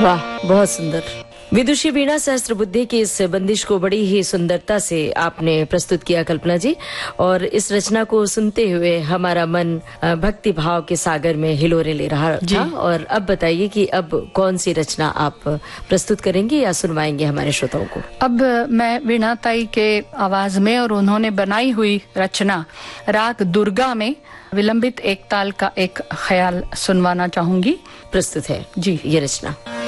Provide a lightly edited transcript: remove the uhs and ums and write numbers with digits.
वाह, बहुत सुंदर। विदुषी वीणा सहस्त्रबुद्धि की इस बंदिश को बड़ी ही सुंदरता से आपने प्रस्तुत किया कल्पना जी, और इस रचना को सुनते हुए हमारा मन भक्ति भाव के सागर में हिलोरे ले रहा था। और अब बताइए कि अब कौन सी रचना आप प्रस्तुत करेंगे या सुनवाएंगे हमारे श्रोताओं को? अब मैं वीणा ताई के आवाज में और उन्होंने बनाई हुई रचना राग दुर्गा में विलंबित एक ताल का एक ख्याल सुनवाना चाहूंगी। प्रस्तुत है जी ये रचना।